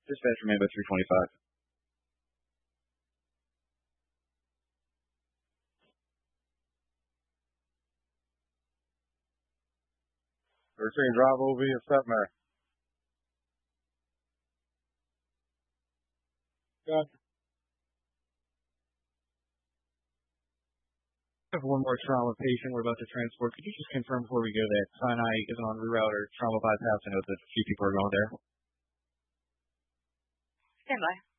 Dispatch remain by 325. Routine drive OV and Stepmare. Got I have one more trauma patient we're about to transport. Could you just confirm before we go that Sinai is on reroute or trauma bypass? I know that a few people are going there. Stand by.